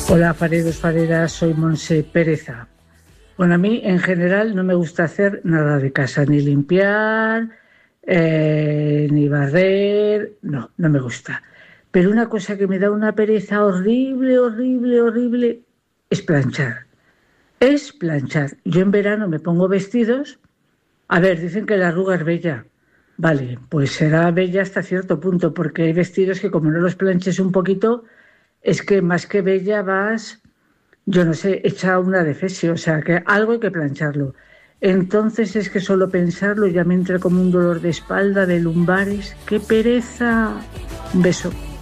Hola, fareros, fareras, soy Monse Pereza. Bueno, a mí en general no me gusta hacer nada de casa, ni limpiar, ni barrer, no me gusta. Pero una cosa que me da una pereza horrible, horrible, horrible, es planchar. Es planchar. Yo en verano me pongo vestidos. A ver, dicen que la arruga es bella. Vale, pues será bella hasta cierto punto, porque hay vestidos que como no los planches un poquito, es que más que bella vas, yo no sé, hecha una defesio, o sea, que algo hay que plancharlo. Entonces es que solo pensarlo ya me entra como un dolor de espalda, de lumbares. ¡Qué pereza! Un beso.